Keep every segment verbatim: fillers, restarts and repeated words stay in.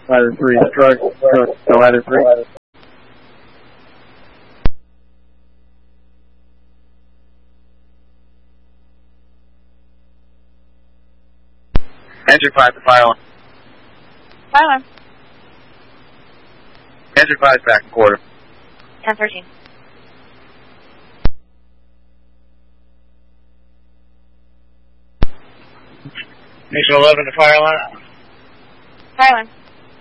Ladder three, struck, struck, no ladder three. Engine five to fire alarm. Fire alarm. Engine five back in quarter. ten thirteen. Engine eleven to fire alarm. Fire alarm.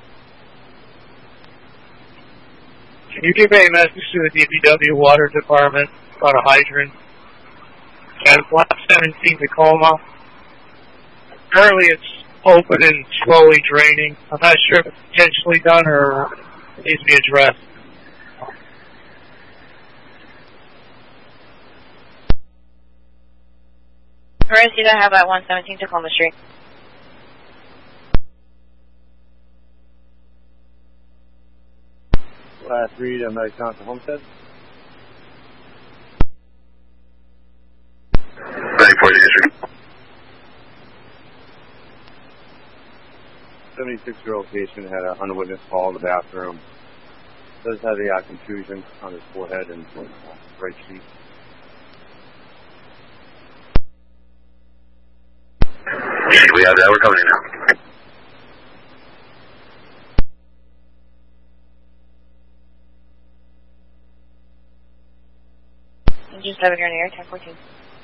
Can you give a message to the D P W Water Department about a hydrant at block seventeen Tacoma? Currently it's open and slowly draining. I'm not sure if it's intentionally done or it needs to be addressed. Emergency that I have at one seventeen Tacoma Street. Last read, I'm not counting Homestead. Ready for you, Street. seventy-six-year-old patient had an unwitnessed fall in the bathroom. Does have the uh, contusion on his forehead and uh, right cheek. We have that. We're coming in now. Engine seven, you're in the air, ten fourteen.